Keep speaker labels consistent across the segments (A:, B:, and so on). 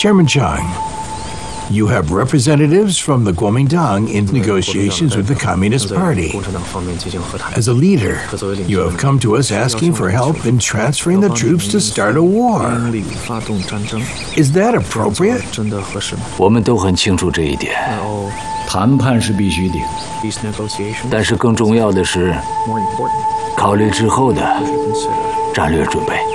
A: Chairman Chang, you have representatives from the Kuomintang in negotiations with the Communist Party. As a leader, you have come to us asking for help in transferring the troops to start a war. Is that appropriate?
B: 我们都很清楚这一点。谈判是必须的，但是更重要的是考虑之后的战略准备。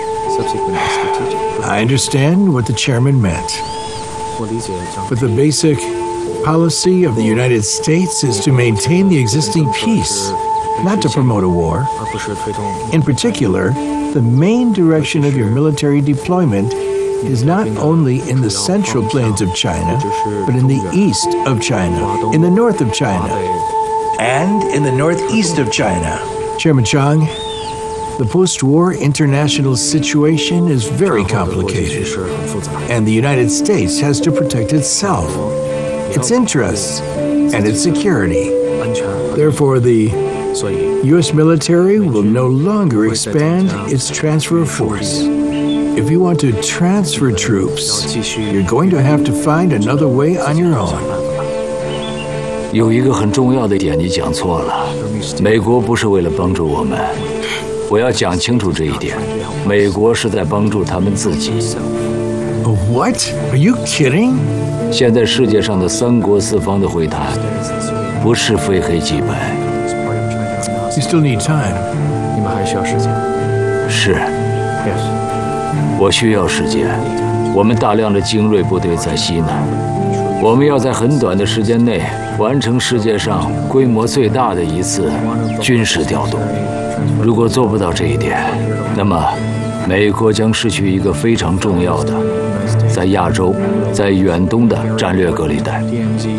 A: I understand what the chairman meant. But the basic policy of the United States is to maintain the existing peace, not to promote a war. In particular, the main direction of your military deployment is not only in the central plains of China, but in the east of China, in the north of China, and in the northeast of China. Chairman Chang, the post-war international situation is very complicated, and the United States has to protect itself, its interests, and its security. Therefore, the U.S. military will no longer expand its transfer of force. If you want to transfer troops, you're going to have to find another way on your own.
B: 有一个很重要的点你讲错了，美国不是为了帮助我们。我要讲清楚这一点，美国是在帮助他们自己。
A: What? Are you kidding?
B: 现在世界上的三国四方的会谈，不是非黑即白。
A: You still need time.
C: 你们还需要时间。
B: 是。
C: Yes.
B: 我需要时间。我们大量的精锐部队在西南，我们要在很短的时间内完成世界上规模最大的一次军事调动。如果做不到这一点，那么美国将失去一个非常重要的在亚洲、在远东的战略隔离带。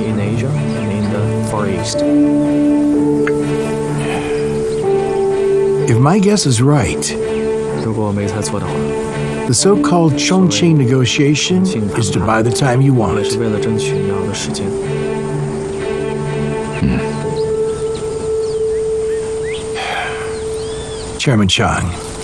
A: If my guess is right,
C: 如果我没猜错的话，
A: the so-called Chongqing negotiation is to buy the time you want.
C: 是为了争取你要的时间。
A: Chairman Chang,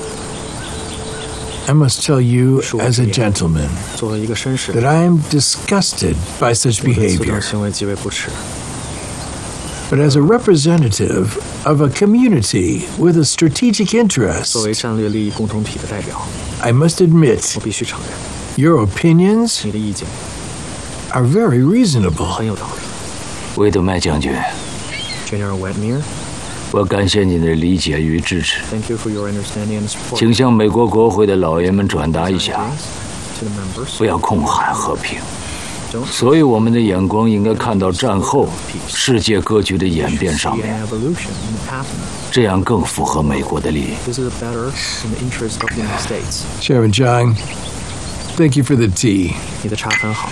A: I must tell you as a gentleman
C: 作为一个绅士，
A: that I am disgusted by such
C: 此种
A: behavior.
C: 行为极为不耻。
A: But as a representative of a community with a strategic
C: 作
A: interest,
C: 为战略利益共同体的代表，
A: I must admit
C: 我必须承认，
A: your opinions
C: 你的意见
A: are very reasonable.
C: 很有道理。
B: 魏德迈将军，
C: General Wetmere,
B: 我感谢你的理解与支持，
C: thank you for your understanding and support.
B: 请向美国国会的老爷们转达一下，
C: To the members,
B: 不要空喊和平。
C: don't
B: 所以我们的眼光应该看到战后世界格局的演变上
C: see
B: 面，
C: an evolution in the pattern.
B: 这样更符合美国的利益。
C: This is better in the interest of the United States.
A: Chairman Chang, thank you for the tea.
C: 你的茶很好，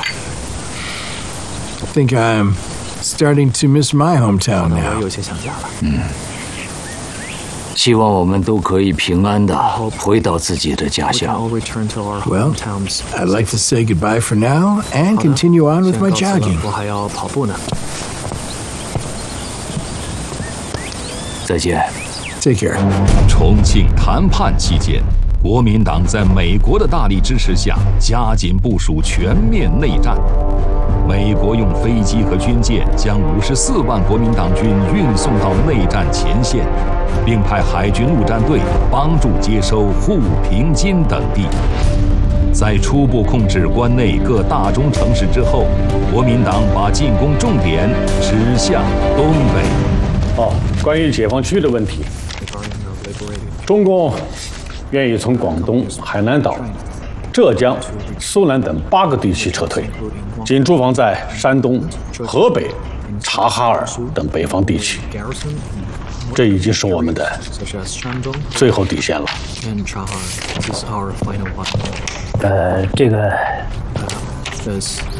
A: I think I'm starting to miss my hometown
C: 我
A: now.
C: 有些想家了。
B: 希望我们都可以平安地回到自己的家
C: We can
B: 乡。
C: all return to our
A: Well,
C: hometowns.
A: I'd like to say goodbye for now and
C: 好的，
A: continue on with
C: 先
A: my
C: 告辞了
A: jogging.
C: 我还要跑步呢。
B: 再见。
A: Take care.
D: 重庆谈判期间，国民党在美国的大力支持下，加紧部署全面内战。美国用飞机和军舰将54万国民党军运送到内战前线，并派海军陆战队帮助接收沪、平津等地。在初步控制关内各大中城市之后，国民党把进攻重点指向东北。
E: 关于解放区的问题，中共愿意从广东、海南岛、浙江、苏南等8个地区撤退，仅驻防在山东、河北、察哈尔等北方地区。这已经是我们的
C: Such as Shandong
E: 最后底线了。
C: and Chahar. This is our final button.
F: 这个
C: This